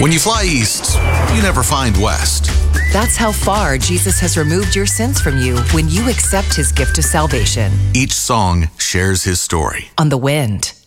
When you fly east, you never find west. That's how far Jesus has removed your sins from you when you accept his gift of salvation. Each song shares his story. On The Wind.